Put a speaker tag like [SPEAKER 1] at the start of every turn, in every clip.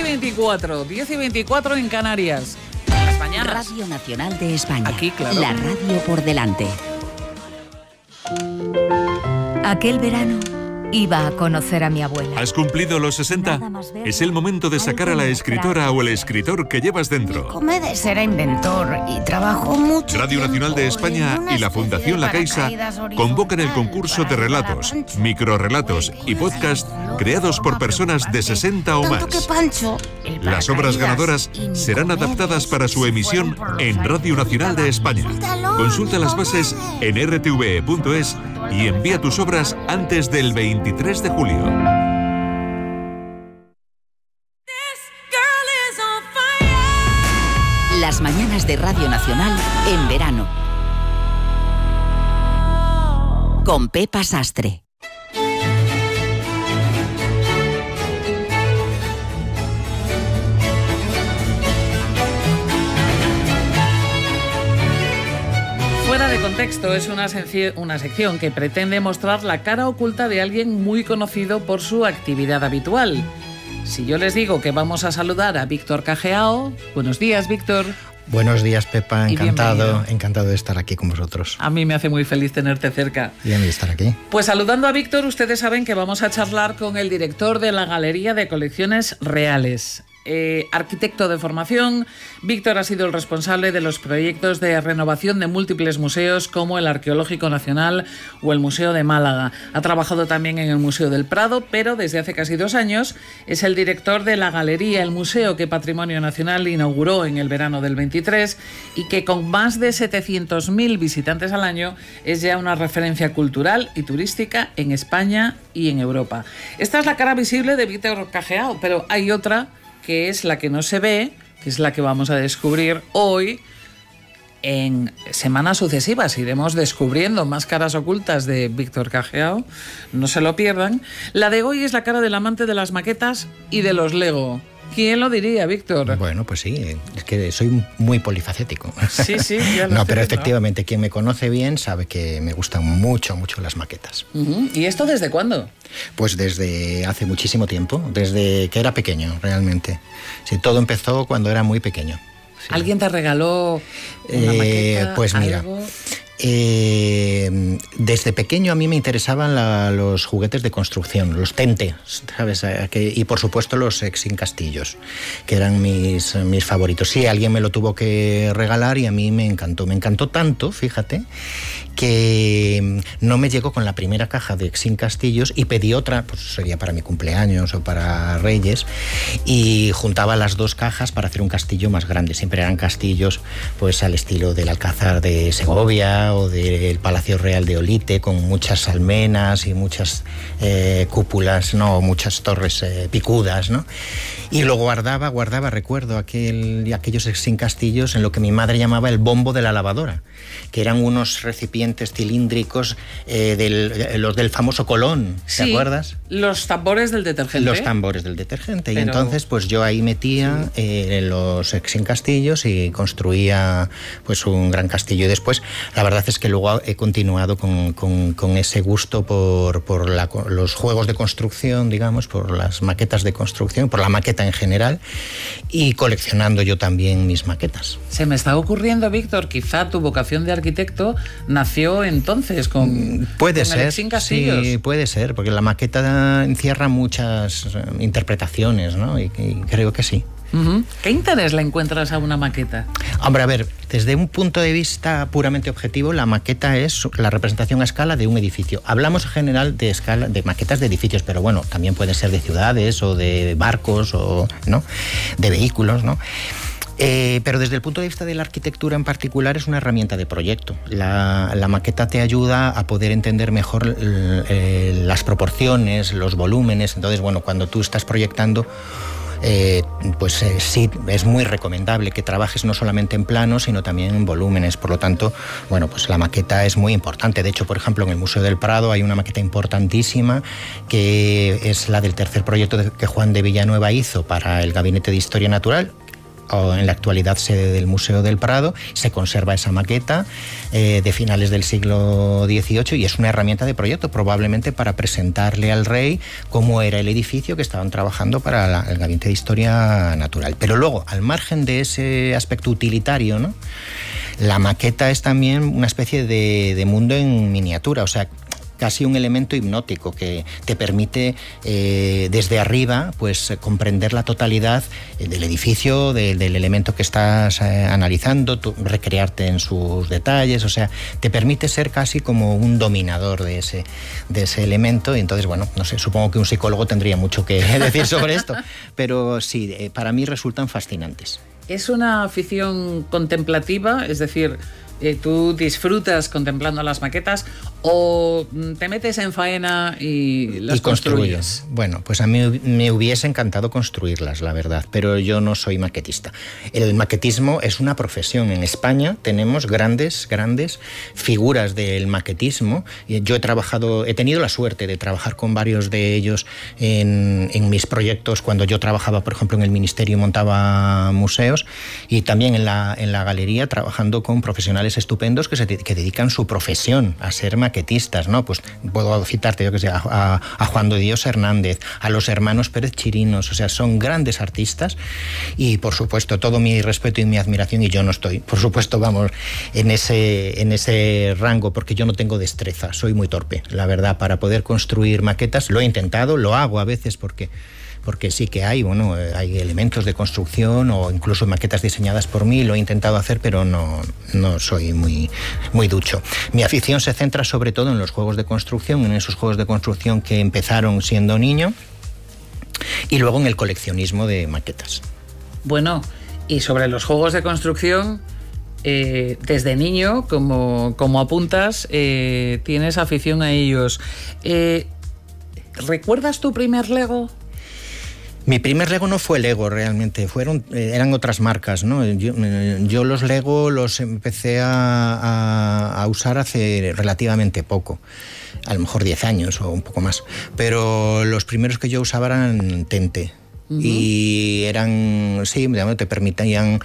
[SPEAKER 1] 10:24, 10:24 en Canarias. Las mañanas.
[SPEAKER 2] Radio Nacional de España.
[SPEAKER 1] Aquí, claro.
[SPEAKER 2] La radio por delante.
[SPEAKER 3] Aquel verano iba a conocer a mi abuela.
[SPEAKER 4] ¿Has cumplido los 60? Es el momento de sacar a la escritora o el escritor que llevas dentro.
[SPEAKER 3] Era inventor y trabajó mucho.
[SPEAKER 4] Radio Nacional de España y la Fundación La Caixa convocan el concurso de relatos, microrrelatos y podcast creados por personas de 60 o más. Las obras ganadoras serán adaptadas para su emisión en Radio Nacional de España. Consulta las bases en rtve.es y envía tus obras antes del 23 de julio.
[SPEAKER 2] Las mañanas de Radio Nacional en verano. Con Pepa Sastre.
[SPEAKER 1] Fuera de contexto es una sección que pretende mostrar la cara oculta de alguien muy conocido por su actividad habitual. Si yo les digo que vamos a saludar a Víctor Cageao, buenos días, Víctor.
[SPEAKER 5] Buenos días, Pepa, encantado de estar aquí con vosotros.
[SPEAKER 1] A mí me hace muy feliz tenerte cerca.
[SPEAKER 5] Y a mí estar aquí.
[SPEAKER 1] Pues saludando a Víctor, ustedes saben que vamos a charlar con el director de la Galería de Colecciones Reales. Arquitecto de formación, Víctor ha sido el responsable de los proyectos de renovación de múltiples museos como el Arqueológico Nacional o el Museo de Málaga. Ha trabajado también en el Museo del Prado, pero desde hace casi 2 años es el director de la Galería, el museo que Patrimonio Nacional inauguró en el verano del 23 y que con más de 700.000 visitantes al año es ya una referencia cultural y turística en España y en Europa. Esta es la cara visible de Víctor Cageao, pero hay otra que es la que no se ve, que es la que vamos a descubrir hoy. En semanas sucesivas iremos descubriendo más caras ocultas de Víctor Cageao, no se lo pierdan. La de hoy es la cara del amante de las maquetas y de los Lego. ¿Quién lo diría, Víctor?
[SPEAKER 5] Bueno, pues sí, es que soy muy polifacético.
[SPEAKER 1] Sí, ya lo
[SPEAKER 5] No,
[SPEAKER 1] sé,
[SPEAKER 5] pero efectivamente, quien me conoce bien sabe que me gustan mucho las maquetas.
[SPEAKER 1] ¿Y esto desde cuándo?
[SPEAKER 5] Pues desde hace muchísimo tiempo, desde que era pequeño, realmente. Sí, todo empezó cuando era muy pequeño. Sí.
[SPEAKER 1] ¿Alguien te regaló una maqueta?
[SPEAKER 5] Pues mira,
[SPEAKER 1] algo?
[SPEAKER 5] Desde pequeño a mí me interesaban los juguetes de construcción, los Tente, ¿sabes? Y por supuesto los Exin Castillos, que eran mis favoritos. Sí, alguien me lo tuvo que regalar y a mí me encantó. Me encantó tanto, fíjate, que no me llegó con la primera caja de Exin Castillos y pedí otra, pues sería para mi cumpleaños o para Reyes, y juntaba las 2 cajas para hacer un castillo más grande. Siempre eran castillos pues al estilo del Alcázar de Segovia o del Palacio Real de Olite, con muchas almenas y muchas cúpulas, ¿no? Muchas torres picudas, ¿no? Y lo guardaba, recuerdo, aquellos Exin Castillos en lo que mi madre llamaba el bombo de la lavadora, que eran unos recipientes cilíndricos los del famoso Colón, ¿te acuerdas?
[SPEAKER 1] Los tambores del detergente.
[SPEAKER 5] Los tambores del detergente. Pero... Y entonces pues yo ahí metía los Exin Castillos y construía pues un gran castillo. Y después la verdad es que luego he continuado con ese gusto por los juegos de construcción, digamos, por las maquetas de construcción, por la maqueta en general, y coleccionando yo también mis maquetas.
[SPEAKER 1] Se me está ocurriendo, Víctor, quizá tu vocación de arquitecto nació entonces con
[SPEAKER 5] el Exin Castillos. Sí, puede ser, porque la maqueta encierra muchas interpretaciones, ¿no? Y creo que sí.
[SPEAKER 1] ¿Qué interés le encuentras a una maqueta?
[SPEAKER 5] Hombre, a ver, desde un punto de vista puramente objetivo, la maqueta es la representación a escala de un edificio. Hablamos en general de escala de maquetas de edificios, pero bueno, también pueden ser de ciudades o de barcos o, ¿no?, de vehículos, ¿no? Pero desde el punto de vista de la arquitectura en particular es una herramienta de proyecto. La maqueta te ayuda a poder entender mejor las proporciones, los volúmenes. Entonces, bueno, cuando tú estás proyectando, sí, es muy recomendable que trabajes no solamente en planos, sino también en volúmenes. Por lo tanto, bueno, pues la maqueta es muy importante. De hecho, por ejemplo, en el Museo del Prado hay una maqueta importantísima que es la del tercer proyecto que Juan de Villanueva hizo para el Gabinete de Historia Natural, en la actualidad sede del Museo del Prado. Se conserva esa maqueta de finales del siglo XVIII y es una herramienta de proyecto, probablemente para presentarle al rey cómo era el edificio que estaban trabajando para el Gabinete de Historia Natural. Pero luego, al margen de ese aspecto utilitario, ¿no?, la maqueta es también una especie de mundo en miniatura, o sea, casi un elemento hipnótico que te permite desde arriba pues comprender la totalidad del edificio, del elemento que estás analizando, recrearte en sus detalles, o sea, te permite ser casi como un dominador de ese elemento. Y entonces, bueno, no sé, supongo que un psicólogo tendría mucho que decir sobre esto, pero sí, para mí resultan fascinantes.
[SPEAKER 1] ¿Es una afición contemplativa? Es decir, ¿tú disfrutas contemplando las maquetas o te metes en faena y las construyes?
[SPEAKER 5] Bueno, pues a mí me hubiese encantado construirlas, la verdad, pero yo no soy maquetista. El maquetismo es una profesión. En España tenemos grandes figuras del maquetismo. Yo he tenido la suerte de trabajar con varios de ellos en mis proyectos cuando yo trabajaba, por ejemplo, en el Ministerio y montaba museos, y también en la galería trabajando con profesionales estupendos que dedican su profesión a ser maquetistas, ¿no? Pues puedo citarte, yo que sé, a Juan de Dios Hernández, a los hermanos Pérez Chirinos, o sea, son grandes artistas y, por supuesto, todo mi respeto y mi admiración, y yo no estoy, por supuesto, vamos, en ese rango, porque yo no tengo destreza, soy muy torpe, la verdad, para poder construir maquetas. Lo he intentado, lo hago a veces porque sí que hay elementos de construcción o incluso maquetas diseñadas por mí, lo he intentado hacer, pero no soy muy ducho. Mi afición se centra sobre todo en los juegos de construcción, en esos juegos de construcción que empezaron siendo niño, y luego en el coleccionismo de maquetas.
[SPEAKER 1] Bueno, y sobre los juegos de construcción, desde niño, como apuntas, tienes afición a ellos. ¿Recuerdas tu primer Lego?
[SPEAKER 5] Mi primer Lego no fue Lego realmente, eran otras marcas, ¿no? Yo los Lego los empecé a usar hace relativamente poco, a lo mejor 10 años o un poco más, pero los primeros que yo usaba eran Tente. Y te permitían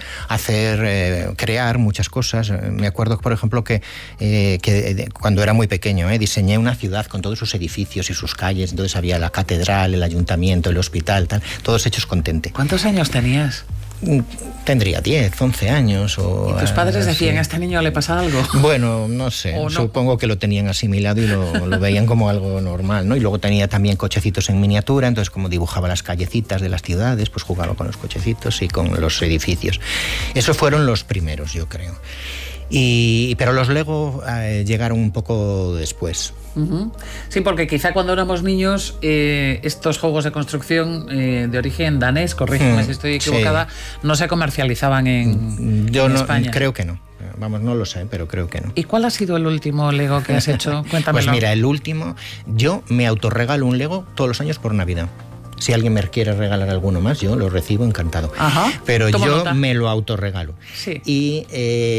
[SPEAKER 5] crear muchas cosas. Me acuerdo, por ejemplo, que cuando era muy pequeño diseñé una ciudad con todos sus edificios y sus calles. Entonces había la catedral, el ayuntamiento, el hospital, tal, todos hechos con Tente.
[SPEAKER 1] ¿Cuántos años tenías?
[SPEAKER 5] Tendría 10, 11 años.
[SPEAKER 1] ¿Y tus padres decían, a este niño le pasa algo?
[SPEAKER 5] Bueno, no sé, supongo que lo tenían asimilado y lo veían como algo normal, ¿no? Y luego tenía también cochecitos en miniatura, entonces como dibujaba las callecitas de las ciudades, pues jugaba con los cochecitos y con los edificios. Esos fueron los primeros, yo creo. Pero los Lego llegaron un poco después.
[SPEAKER 1] Sí, porque quizá cuando éramos niños estos juegos de construcción de origen danés, corrígeme si estoy equivocada, no se comercializaban en España.
[SPEAKER 5] Creo que no. Vamos, no lo sé, pero creo que no.
[SPEAKER 1] ¿Y cuál ha sido el último Lego que has hecho? Cuéntamelo.
[SPEAKER 5] Pues mira, el último, yo me autorregalo un Lego todos los años por Navidad. Si alguien me quiere regalar alguno más, yo lo recibo encantado.
[SPEAKER 1] Ajá,
[SPEAKER 5] pero yo me lo autorregalo.
[SPEAKER 1] Sí.
[SPEAKER 5] Y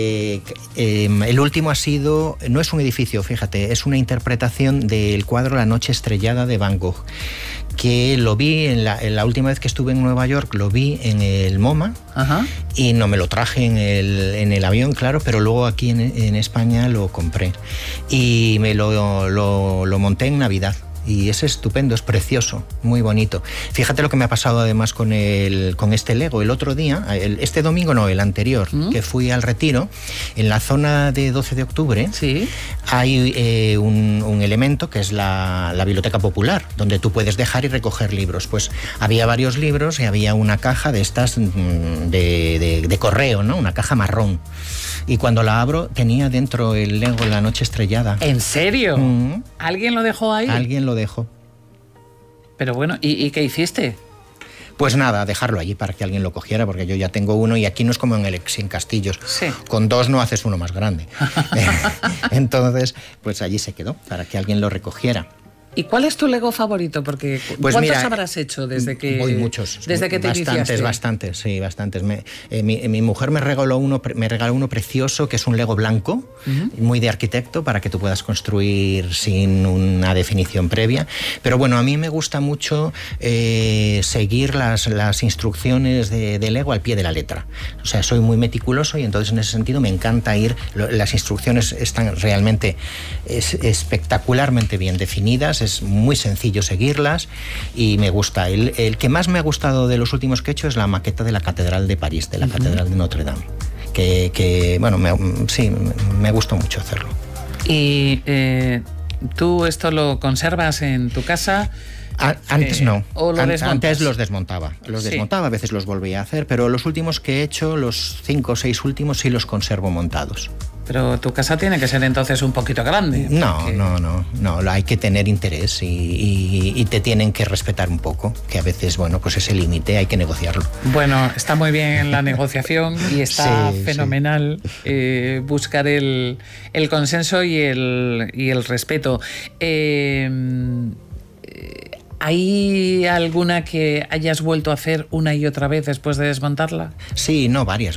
[SPEAKER 5] el último ha sido, no es un edificio, fíjate, es una interpretación del cuadro La noche estrellada de Van Gogh, que lo vi en la última vez que estuve en Nueva York, lo vi en el MoMA.
[SPEAKER 1] Ajá.
[SPEAKER 5] Y no me lo traje en el avión, claro, pero luego aquí en España lo compré y me lo monté en Navidad. Y es estupendo, es precioso, muy bonito. Fíjate lo que me ha pasado además con este Lego. El otro día, este domingo no, el anterior, que fui al Retiro, en la zona de 12 de octubre,
[SPEAKER 1] ¿sí?
[SPEAKER 5] Hay un elemento que es la biblioteca popular, donde tú puedes dejar y recoger libros. Pues había varios libros y había una caja de estas de correo, ¿no? Una caja marrón. Y cuando la abro, tenía dentro el Lego La noche estrellada.
[SPEAKER 1] ¿En serio? ¿Alguien lo dejó ahí?
[SPEAKER 5] Alguien lo dejó.
[SPEAKER 1] Pero bueno, ¿y qué hiciste?
[SPEAKER 5] Pues nada, dejarlo allí para que alguien lo cogiera, porque yo ya tengo uno y aquí no es como en el Sin Castillos.
[SPEAKER 1] Sí.
[SPEAKER 5] Con 2 no haces uno más grande. Entonces, pues allí se quedó, para que alguien lo recogiera.
[SPEAKER 1] ¿Y cuál es tu Lego favorito? Porque
[SPEAKER 5] pues
[SPEAKER 1] ¿cuántos habrás hecho desde que
[SPEAKER 5] muchos,
[SPEAKER 1] desde que te iniciaste?
[SPEAKER 5] Bastantes. Mi mujer me regaló uno precioso que es un Lego blanco, muy de arquitecto, para que tú puedas construir sin una definición previa. Pero bueno, a mí me gusta mucho seguir las instrucciones de Lego al pie de la letra. O sea, soy muy meticuloso y entonces en ese sentido me encanta ir. Las instrucciones están realmente espectacularmente bien definidas. Es muy sencillo seguirlas y me gusta. El que más me ha gustado de los últimos que he hecho es la maqueta de la Catedral de París, de la Catedral de Notre Dame. Bueno, me gustó mucho hacerlo.
[SPEAKER 1] ¿Y tú esto lo conservas en tu casa?
[SPEAKER 5] Antes no.
[SPEAKER 1] Antes
[SPEAKER 5] los desmontaba. A veces los volvía a hacer, pero los últimos que he hecho, los 5 o 6 últimos, sí los conservo montados.
[SPEAKER 1] Pero tu casa tiene que ser entonces un poquito grande.
[SPEAKER 5] No, hay que tener interés y te tienen que respetar un poco, que a veces, bueno, pues ese límite hay que negociarlo.
[SPEAKER 1] Bueno, está muy bien la negociación y está fenomenal buscar el consenso y el respeto. ¿Hay alguna que hayas vuelto a hacer una y otra vez después de desmontarla?
[SPEAKER 5] Sí, no, varias.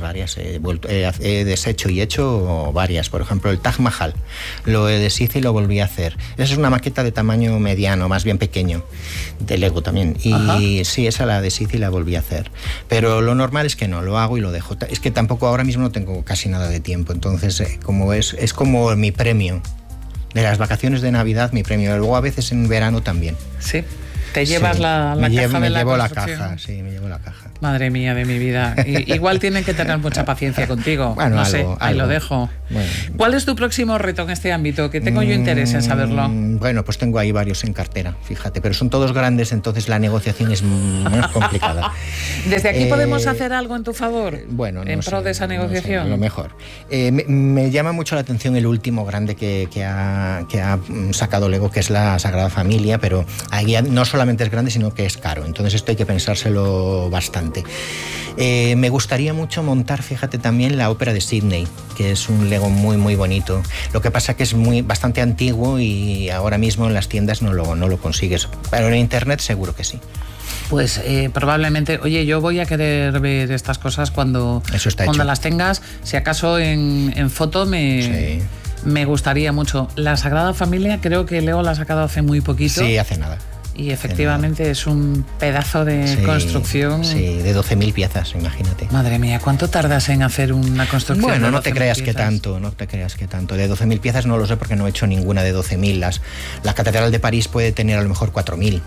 [SPEAKER 5] He deshecho y hecho varias. Por ejemplo, el Taj Mahal lo deshice y lo volví a hacer. Esa es una maqueta de tamaño mediano, más bien pequeño, de Lego también. Y sí, esa la deshice y la volví a hacer. Pero lo normal es que no, lo hago y lo dejo. Es que tampoco ahora mismo no tengo casi nada de tiempo. Entonces, como es como mi premio de las vacaciones de Navidad, mi premio. Luego a veces en verano también.
[SPEAKER 1] Sí. ¿Te llevas la caja de la construcción?
[SPEAKER 5] Me llevo la caja.
[SPEAKER 1] Madre mía de mi vida. Igual tienen que tener mucha paciencia contigo.
[SPEAKER 5] Bueno,
[SPEAKER 1] no sé, ahí lo dejo. Bueno. ¿Cuál es tu próximo reto en este ámbito? Que tengo yo interés en saberlo.
[SPEAKER 5] Bueno, pues tengo ahí varios en cartera, fíjate. Pero son todos grandes, entonces la negociación es muy complicada.
[SPEAKER 1] ¿Desde aquí podemos hacer algo en tu favor?
[SPEAKER 5] Bueno,
[SPEAKER 1] en pro de esa negociación.
[SPEAKER 5] No sé, a lo mejor. Me llama mucho la atención el último grande que ha sacado Lego, que es la Sagrada Familia, pero ahí no solamente es grande, sino que es caro. Entonces esto hay que pensárselo bastante. Me gustaría mucho montar, fíjate, también la Ópera de Sydney, que es un Lego muy muy bonito. Lo que pasa que es bastante antiguo y ahora mismo en las tiendas no lo consigues, pero en internet seguro que sí.
[SPEAKER 1] Pues probablemente, oye, yo voy a querer ver estas cosas cuando las tengas. Si acaso en foto me gustaría mucho. La Sagrada Familia creo que Lego la ha sacado hace muy poquito.
[SPEAKER 5] Sí, hace nada.
[SPEAKER 1] Y efectivamente es un pedazo de construcción.
[SPEAKER 5] Sí, de 12.000 piezas, imagínate.
[SPEAKER 1] Madre mía, ¿cuánto tardas en hacer una construcción?
[SPEAKER 5] Bueno,
[SPEAKER 1] de
[SPEAKER 5] no te creas que tanto. De 12.000 piezas no lo sé porque no he hecho ninguna de 12.000. La Catedral de París puede tener a lo mejor 4.000.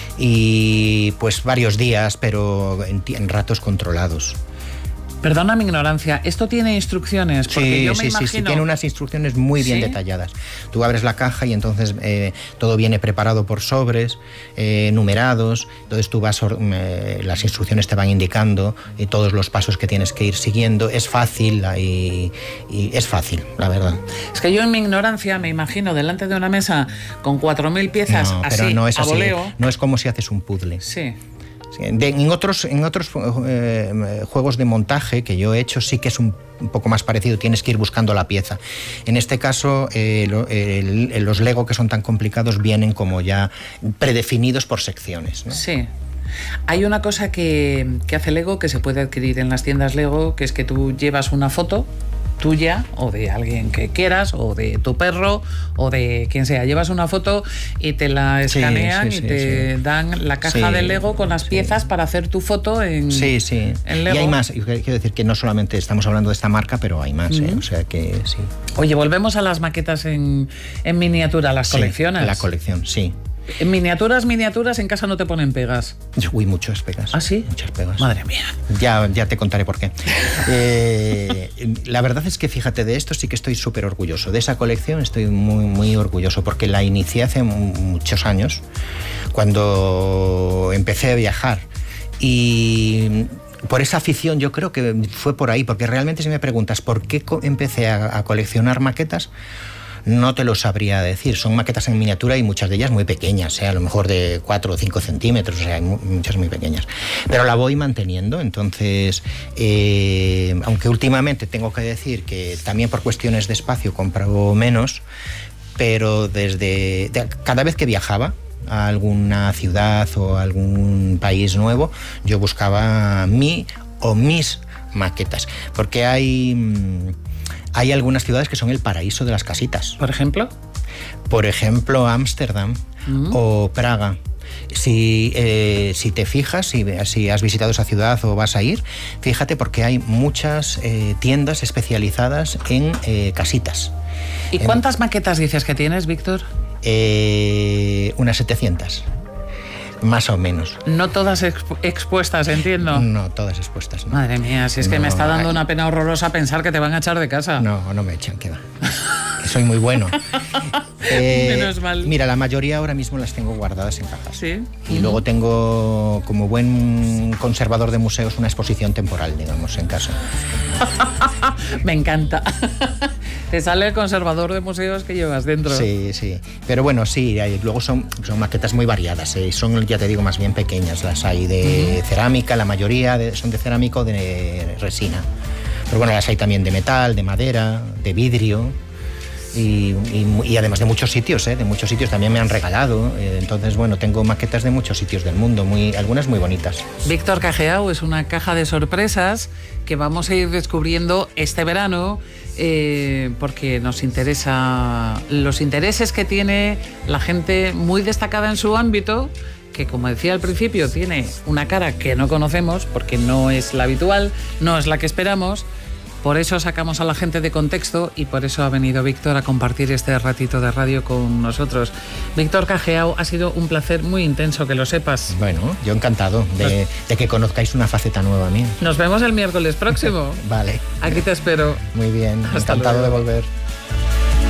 [SPEAKER 5] Y pues varios días, pero en ratos controlados.
[SPEAKER 1] Perdona mi ignorancia, ¿esto tiene instrucciones? Porque yo me imagino...
[SPEAKER 5] Sí, tiene unas instrucciones muy bien detalladas. Tú abres la caja y entonces todo viene preparado por sobres, numerados, entonces tú vas, las instrucciones te van indicando todos los pasos que tienes que ir siguiendo. Es fácil y es fácil, la verdad.
[SPEAKER 1] Es que yo en mi ignorancia me imagino delante de una mesa con 4.000 piezas así,
[SPEAKER 5] pero no es
[SPEAKER 1] a
[SPEAKER 5] así,
[SPEAKER 1] voleo.
[SPEAKER 5] No es como si haces un puzzle.
[SPEAKER 1] Sí.
[SPEAKER 5] En otros juegos de montaje que yo he hecho sí que es un poco más parecido, tienes que ir buscando la pieza. En este caso los Lego que son tan complicados vienen como ya predefinidos por secciones, ¿no?
[SPEAKER 1] Sí. Hay una cosa que hace Lego que se puede adquirir en las tiendas Lego, que es que tú llevas una foto tuya o de alguien que quieras o de tu perro o de quien sea, llevas una foto y te la escanean y te dan la caja de Lego con las piezas para hacer tu foto en Lego.
[SPEAKER 5] Y hay más, quiero decir que no solamente estamos hablando de esta marca, pero hay más, o sea que sí.
[SPEAKER 1] Oye, volvemos a las maquetas en miniatura, las colecciones.
[SPEAKER 5] La colección, sí.
[SPEAKER 1] En miniaturas, en casa no te ponen pegas.
[SPEAKER 5] Uy, muchas pegas.
[SPEAKER 1] ¿Ah, sí?
[SPEAKER 5] Muchas pegas.
[SPEAKER 1] Madre mía.
[SPEAKER 5] Ya te contaré por qué. La verdad es que, fíjate, de esto sí que estoy súper orgulloso. De esa colección estoy muy, muy orgulloso porque la inicié hace muchos años, cuando empecé a viajar. Y por esa afición yo creo que fue por ahí, porque realmente si me preguntas por qué empecé a coleccionar maquetas, no te lo sabría decir. Son maquetas en miniatura y muchas de ellas muy pequeñas, a lo mejor de 4 o 5 centímetros, o sea, hay muchas muy pequeñas. Pero la voy manteniendo, entonces, aunque últimamente tengo que decir que también por cuestiones de espacio compro menos, pero cada vez que viajaba a alguna ciudad o a algún país nuevo, yo buscaba mis maquetas, porque hay algunas ciudades que son el paraíso de las casitas.
[SPEAKER 1] ¿Por ejemplo?
[SPEAKER 5] Por ejemplo, Ámsterdam o Praga. Si te fijas, si has visitado esa ciudad o vas a ir, fíjate, porque hay muchas tiendas especializadas en casitas.
[SPEAKER 1] ¿Y cuántas maquetas dices que tienes, Víctor?
[SPEAKER 5] Unas 700. Más o menos.
[SPEAKER 1] No todas expuestas, entiendo.
[SPEAKER 5] No, todas expuestas. No.
[SPEAKER 1] Madre mía, si es que me está dando una pena horrorosa pensar que te van a echar de casa.
[SPEAKER 5] No me echan, que va. Soy muy bueno.
[SPEAKER 1] Menos mal.
[SPEAKER 5] Mira, la mayoría ahora mismo las tengo guardadas en cajas.
[SPEAKER 1] Sí.
[SPEAKER 5] Y luego tengo, como buen conservador de museos, una exposición temporal, digamos, en casa.
[SPEAKER 1] Me encanta. Te sale el conservador de museos que llevas dentro.
[SPEAKER 5] Sí. Pero bueno, sí, luego son maquetas muy variadas. Son, ya te digo, más bien pequeñas. Las hay de cerámica, la mayoría son de cerámica o de resina. Pero bueno, las hay también de metal, de madera, de vidrio. Y además de muchos sitios, también me han regalado. Entonces, bueno, tengo maquetas de muchos sitios del mundo, algunas muy bonitas.
[SPEAKER 1] Víctor Cageau es una caja de sorpresas que vamos a ir descubriendo este verano, porque nos interesa los intereses que tiene la gente muy destacada en su ámbito, que, como decía al principio, tiene una cara que no conocemos porque no es la habitual, no es la que esperamos. Por eso sacamos a la gente de contexto y por eso ha venido Víctor a compartir este ratito de radio con nosotros. Víctor Cageau, ha sido un placer muy intenso, que lo sepas.
[SPEAKER 5] Bueno, yo encantado de que conozcáis una faceta nueva mía.
[SPEAKER 1] Nos vemos el miércoles próximo.
[SPEAKER 5] Vale.
[SPEAKER 1] Aquí te espero.
[SPEAKER 5] Muy bien,
[SPEAKER 1] Hasta
[SPEAKER 5] encantado
[SPEAKER 1] luego.
[SPEAKER 5] de volver.